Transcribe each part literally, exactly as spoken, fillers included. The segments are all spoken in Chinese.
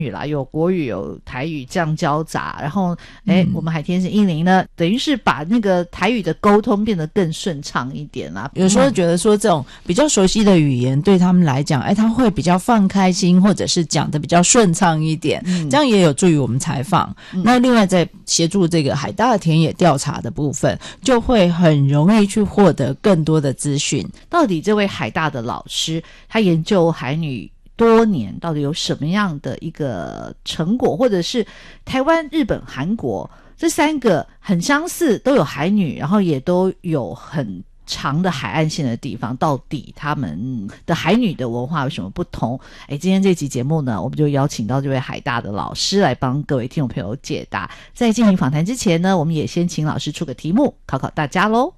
语啦，有国语有台语这样交杂，然后哎、嗯，我们海天使英灵呢等于是把那个台语的沟通变得更顺畅一点啦。 有时候觉得说这种比较熟悉的语言对他们来讲，哎，他会比较放开心，或者是讲的比较顺畅一点、嗯、这样也有助于我们采访、嗯、那另外在协助这个海大的田野调查的部分，就会很容易去获得更多的资讯。 到底这位海大的老师他研究海女多年到底有什么样的一个成果，或者是台湾、日本、韩国这三个很相似，都有海女，然后也都有很长的海岸线的地方，到底他们的海女的文化有什么不同？诶，今天这期节目呢，我们就邀请到这位海大的老师来帮各位听众朋友解答。在进行访谈之前呢，我们也先请老师出个题目考考大家咯。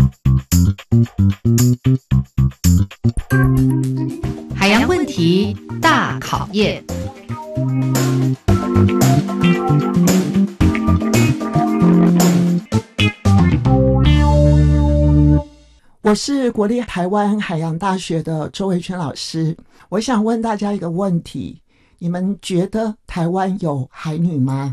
海洋问题大考验。 我是国立台湾海洋大学的周维轩老师，我想问大家一个问题，你们觉得台湾有海女吗？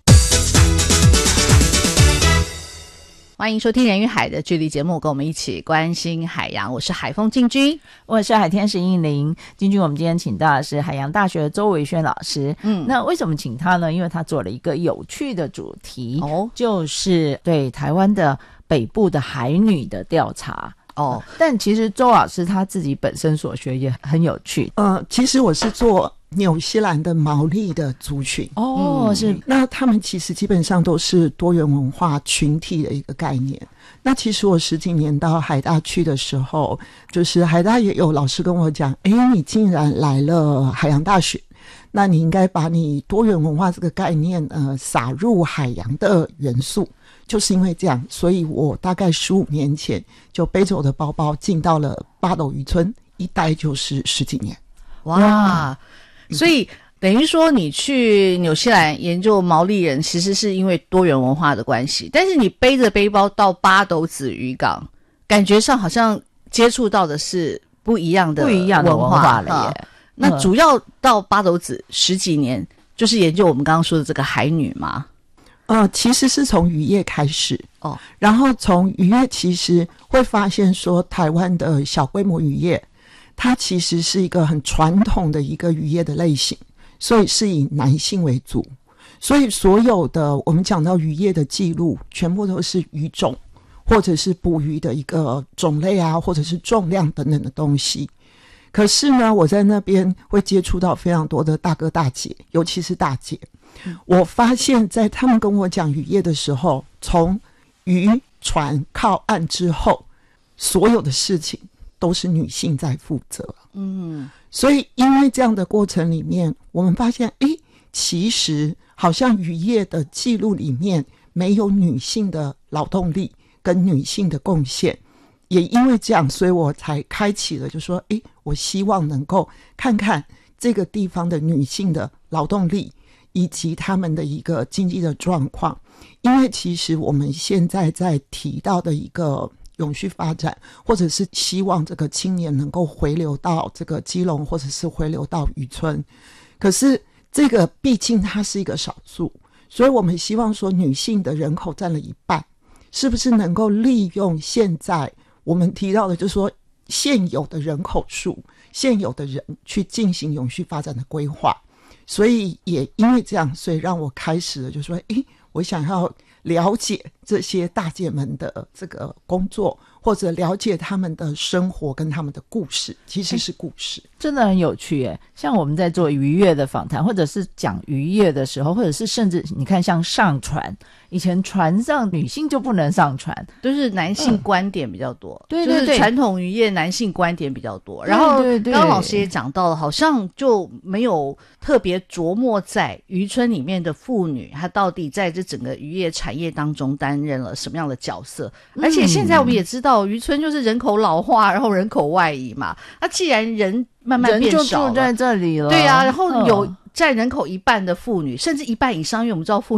欢迎收听人与海的距离节目，跟我们一起关心海洋。我是海风静君， 我是海天使应灵。静君，我们今天请到的是海洋大学的周维轩老师。嗯，那为什么请他呢？因为他做了一个有趣的主题，哦，就是对台湾的北部的海女的调查。哦，但其实周老师他自己本身所学也很有趣。 呃，其实我是做纽西兰的毛利的族群。 哦、嗯，是。 那他们其实基本上都是多元文化群体的一个概念。那其实我十几年到海大去的时候，就是海大也有老师跟我讲，诶，你竟然来了海洋大学，那你应该把你多元文化这个概念呃撒入海洋的元素。就是因为这样，所以我大概十五年前就背着我的包包进到了八斗渔村，一待就是十几年。 哇！所以等于说你去纽西兰研究毛利人，其实是因为多元文化的关系，但是你背着背包到八斗子渔港，感觉上好像接触到的是不一样的不一样的文化了耶。 那主要到八斗子十几年，就是研究我们刚刚说的这个海女吗？ 呃，其实是从渔业开始哦，然后从渔业其实会发现说，台湾的小规模渔业，它其实是一个很传统的一个渔业的类型，所以是以男性为主，所以所有的我们讲到渔业的记录，全部都是渔种或者是捕鱼的一个种类啊，或者是重量等等的东西。可是呢，我在那边会接触到非常多的大哥大姐，尤其是大姐。我发现在他们跟我讲渔业的时候，从渔船靠岸之后，所有的事情都是女性在负责。嗯，所以因为这样的过程里面，我们发现诶，其实好像渔业的记录里面没有女性的劳动力跟女性的贡献。也因为这样，所以我才开启了就说诶，我希望能够看看这个地方的女性的劳动力以及他们的一个经济的状况。因为其实我们现在在提到的一个永续发展，或者是希望这个青年能够回流到这个基隆，或者是回流到渔村，可是这个毕竟它是一个少数，所以我们希望说女性的人口占了一半，是不是能够利用现在我们提到的就是说现有的人口数，现有的人去进行永续发展的规划。所以也因为这样，所以让我开始了就说诶，我想要了解这些大姐们的这个工作，或者了解他们的生活跟他们的故事，其实是故事。 真的很有趣耶。像我们在做渔业的访谈，或者是讲渔业的时候，或者是甚至你看像上船，以前船上女性就不能上船， 都是男性观点比较多。嗯、对对对，就是传统渔业男性观点比较多。然后刚刚老师也讲到了，好像就没有特别琢磨在渔村里面的妇女，她到底在这整个渔业产业当中担任了什么样的角色。而且现在我们也知道，渔村就是人口老化，然后人口外移嘛。那既然人慢慢变少了， 人就住在这里了， 对啊，然后有占人口一半的妇女、嗯、甚至一半以上，因为我们知道妇女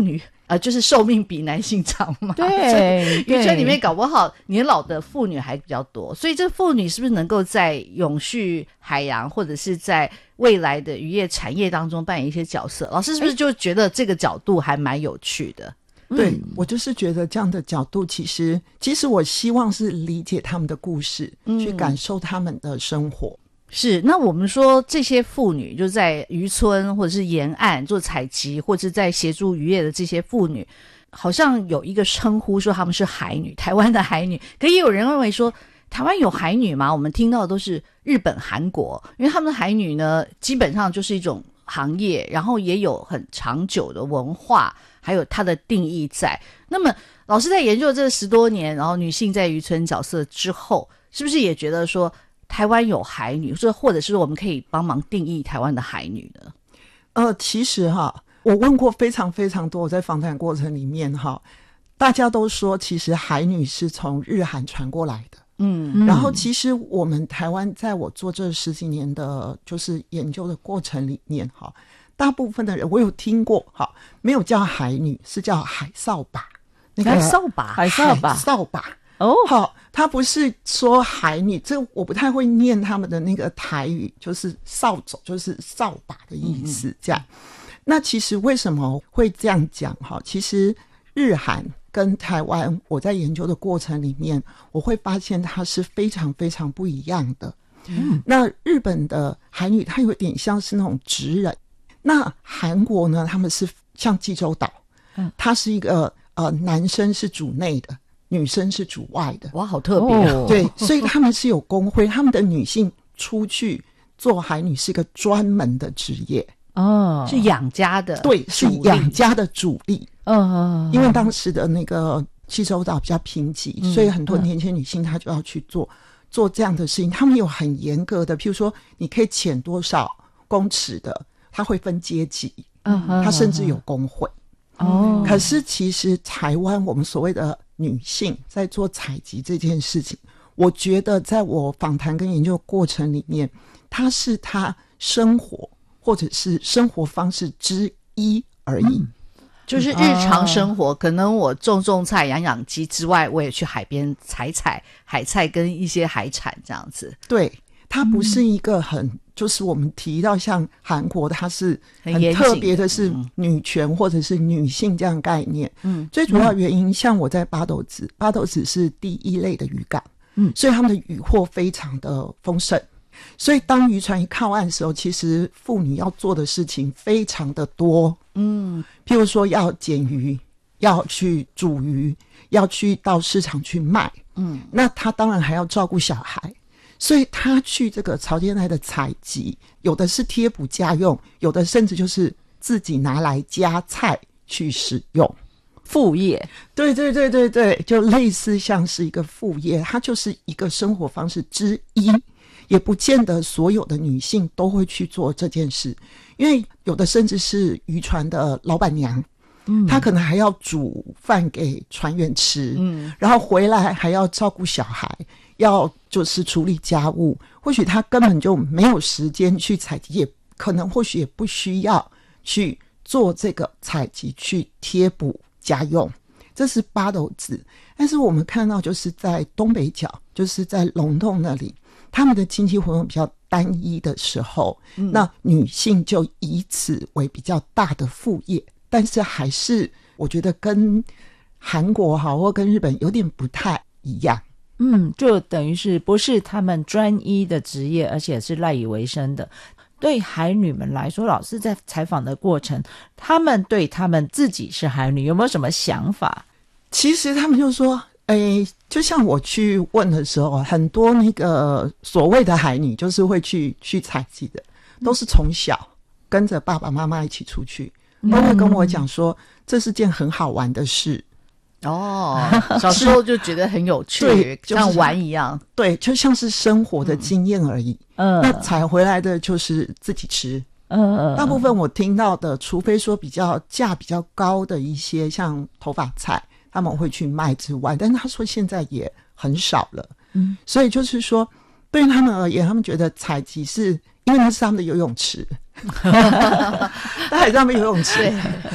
呃，就是寿命比男性长嘛。 对， 渔村里面搞不好年老的妇女还比较多，所以这妇女是不是能够在永续海洋或者是在未来的渔业产业当中扮演一些角色？老师是不是就觉得这个角度还蛮有趣的？ 对、嗯、我就是觉得这样的角度，其实其实我希望是理解他们的故事、嗯、去感受他们的生活。 是，那我们说这些妇女就在渔村或者是沿岸做采集，或者是在协助渔业的这些妇女，好像有一个称呼说他们是海女，台湾的海女。可也有人认为说台湾有海女吗？我们听到的都是日本韩国，因为他们的海女呢基本上就是一种行业，然后也有很长久的文化还有它的定义在。那么老师在研究这十多年，然后女性在渔村角色之后，是不是也觉得说台湾有海女，或者是我们可以帮忙定义台湾的海女呢？ 呃，其实哈，我问过非常非常多，我在访谈过程里面哈，大家都说其实海女是从日韩传过来的。嗯，然后其实我们台湾在我做这十几年的就是研究的过程里面哈，大部分的人我有听过哈，没有叫海女，是叫海扫把。 那个、海扫把， 海扫把， 海扫把。 哦， 好，他不是说海女，这我不太会念他们的那个台语，就是扫帚，就是扫把的意思，这样。嗯、那其实为什么会这样讲？哈，其实日韩跟台湾，我在研究的过程里面，我会发现它是非常非常不一样的。嗯，那日本的海女，它有点像是那种职人；那韩国呢，他们是像济州岛，嗯，它是一个呃，男生是主内的。女生是主外的。 哇，好特别、哦、 对，所以他们是有工会，他们的女性出去做海女是一个专门的职业哦，是养家的， 对，是养家的主力。嗯，因为当时的那个济州岛比较贫瘠、嗯、所以很多年轻女性她就要去做、嗯、做这样的事情。他们有很严格的，譬如说你可以潜多少公尺的，他会分阶级，嗯，他甚至有工会。哦，可是其实台湾我们所谓的女性在做采集这件事情，我觉得在我访谈跟研究过程里面，它是她生活或者是生活方式之一而已、嗯、 就是日常生活、嗯、可能我种种菜养养鸡之外，我也去海边采采海菜跟一些海产这样子。 对，它不是一个很、嗯、就是我们提到像韩国它是很特别的是女权或者是女性这样的概念。嗯，最主要原因、嗯、像我在八斗子，八斗子是第一类的渔港，嗯，所以他们的渔获非常的丰盛，所以当渔船一靠岸的时候，其实妇女要做的事情非常的多。嗯，譬如说要捡鱼，要去煮鱼，要去到市场去卖。嗯，那她当然还要照顾小孩，所以他去这个潮间带的采集，有的是贴补家用，有的甚至就是自己拿来夹菜去使用。 副业， 对对对对对，就类似像是一个副业，它就是一个生活方式之一，也不见得所有的女性都会去做这件事，因为有的甚至是渔船的老板娘，嗯，她可能还要煮饭给船员吃，嗯，然后回来还要照顾小孩，要就是处理家务，或许他根本就没有时间去采集，也可能或许也不需要去做这个采集去贴补家用，这是八斗子。但是我们看到就是在东北角，就是在龙洞那里，他们的经济活动比较单一的时候、嗯、那女性就以此为比较大的副业，但是还是我觉得跟韩国好或跟日本有点不太一样。 嗯，就等于是不是他们专一的职业，而且是赖以为生的。对海女们来说，老师在采访的过程，他们对他们自己是海女有没有什么想法？ 其实他们就说诶，就像我去问的时候，很多那个所谓的海女就是会去去采集的，都是从小跟着爸爸妈妈一起出去，都会跟我讲说、嗯、这是件很好玩的事。 哦，小时候就觉得很有趣，对，就像玩一样， 对，就像是生活的经验而已。嗯，那采回来的就是自己吃。嗯，大部分我听到的，除非说比较价比较高的一些，像头发菜，他们会去卖之外，但是他说现在也很少了。嗯，所以就是说，对于他们而言，他们觉得采集是因为那是他们的游泳池，在海上面游泳池。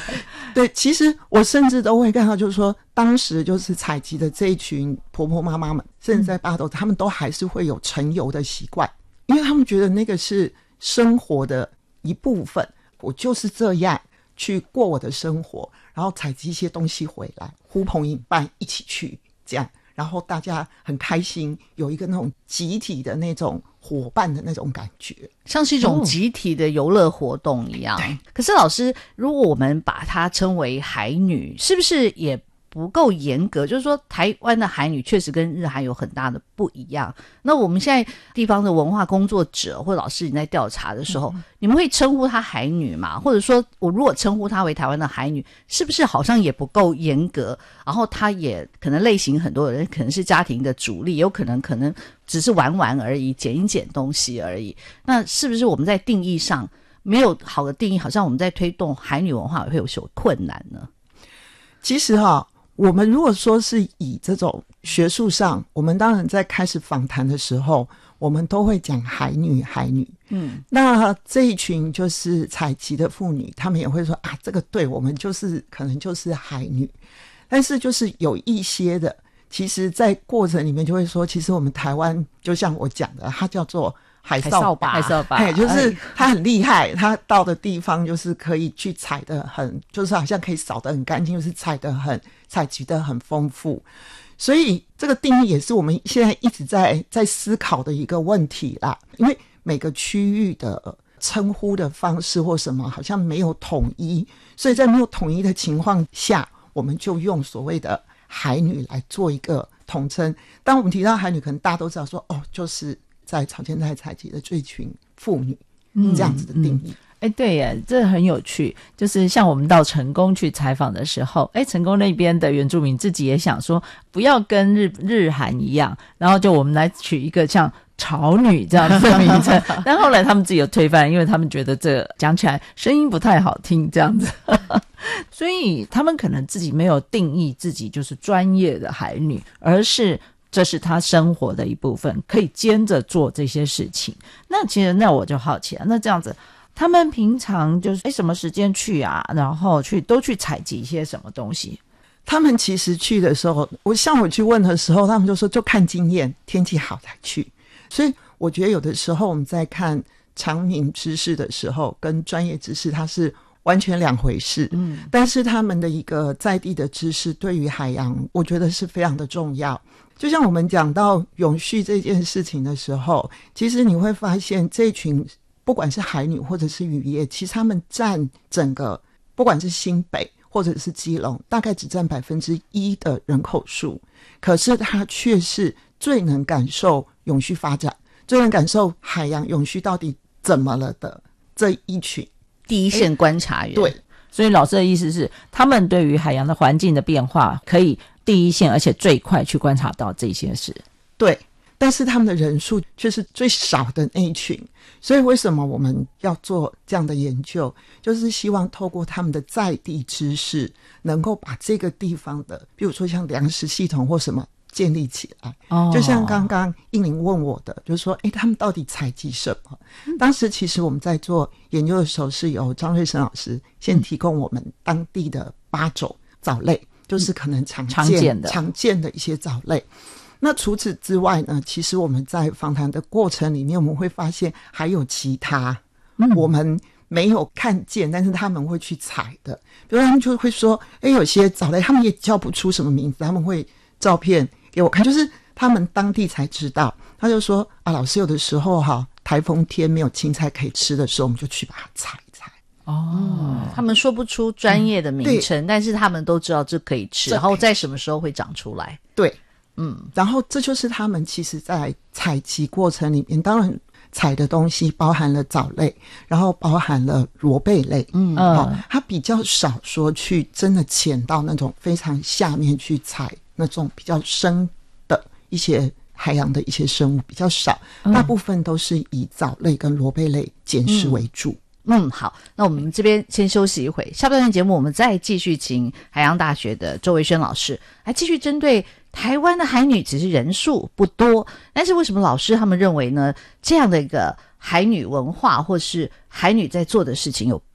对，其实我甚至都会看到，就是说当时就是采集的这一群婆婆妈妈们，甚至在八斗，他们都还是会有晨游的习惯，因为他们觉得那个是生活的一部分，我就是这样去过我的生活，然后采集一些东西回来，呼朋引伴一起去这样，然后大家很开心，有一个那种集体的那种伙伴的那种感觉， 像是一种集体的游乐活动一样。哦，可是老师，如果我们把它称为海女，是不是也不够严格？就是说台湾的海女确实跟日韩有很大的不一样。那我们现在地方的文化工作者或老师你在调查的时候，嗯，你们会称呼她海女吗？或者说我如果称呼她为台湾的海女，是不是好像也不够严格？然后她也可能类型很多人可能是家庭的主力，有可能可能只是玩玩而已，捡一捡东西而已。那是不是我们在定义上没有好的定义，好像我们在推动海女文化也会有所困难呢？ 其实哈，哦，我们如果说是以这种学术上，我们当然在开始访谈的时候，我们都会讲海女海女。嗯，那这一群就是采集的妇女，她们也会说啊，这个对我们就是可能就是海女。但是就是有一些的，其实在过程里面就会说，其实我们台湾就像我讲的，它叫做海扫把， 海扫把， 哎，就是他很厉害，他到的地方就是可以去采得很，就是好像可以扫得很干净，就是采得很采集得很丰富。所以这个定义也是我们现在一直在在思考的一个问题啦。因为每个区域的称呼的方式或什么好像没有统一，所以在没有统一的情况下，我们就用所谓的海女来做一个统称。当我们提到海女，可能大家都知道说，哦，就是在草间带采集的这群妇女，嗯，这样子的定义。 哎、嗯嗯，对耶，这很有趣。就是像我们到成功去采访的时候，哎，成功那边的原住民自己也想说，不要跟日日韩一样，然后就我们来取一个像潮女这样子的名称。但后来他们自己有推翻，因为他们觉得这讲起来声音不太好听，这样子。所以他们可能自己没有定义自己就是专业的海女，而是这是他生活的一部分，可以兼着做这些事情。那其实那我就好奇了，那这样子他们平常就是哎什么时间去啊，然后去都去采集一些什么东西？ 他们其实去的时候，我像我去问的时候，他们就说就看经验，天气好才去。所以我觉得有的时候我们在看常民知识的时候跟专业知识它是完全两回事。嗯，但是他们的一个在地的知识对于海洋我觉得是非常的重要。就像我们讲到永续这件事情的时候，其实你会发现这群不管是海女或者是渔业，其实他们占整个不管是新北或者是基隆大概只占百分之一的人口数，可是它却是最能感受永续发展，最能感受海洋永续到底怎么了的这一群第一线观察员。 对， 所以老师的意思是他们对于海洋的环境的变化可以第一线而且最快去观察到这些事。 对，但是他们的人数却是最少的那一群。所以为什么我们要做这样的研究，就是希望透过他们的在地知识能够把这个地方的比如说像粮食系统或什么建立起来。哦，就像刚刚应玲问我的，就是说诶他们到底采集什么。当时其实我们在做研究的时候是由张瑞生老师先提供我们当地的八种藻类，就是可能常见常见的常见的一些藻类。那除此之外呢，其实我们在访谈的过程里面我们会发现还有其他、嗯、我们没有看见但是他们会去采的。比如他们就会说诶有些藻类他们也叫不出什么名字，他们会照片给我看，就是他们当地才知道。他就说啊，老师有的时候哈台风天没有青菜可以吃的时候，我们就去把它采一采。 哦，他们说不出专业的名称、嗯、但是他们都知道这可以吃，然后在什么时候会长出来。 对，嗯，然后这就是他们其实在采集过程里面，当然采的东西包含了藻类，然后包含了螺贝类。嗯，好、哦，它比较少说去真的潜到那种非常下面去采那种比较深的一些海洋的一些生物，比较少，大部分都是以藻类跟螺贝类捡食为主。 嗯，好，那我们这边先休息一会，下半段节目我们再继续请海洋大学的周维轩老师来继续针对台湾的海女，只是人数不多，但是为什么老师他们认为呢，这样的一个海女文化或是海女在做的事情有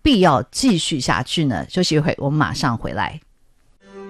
必要继续下去呢？休息一会，我们马上回来。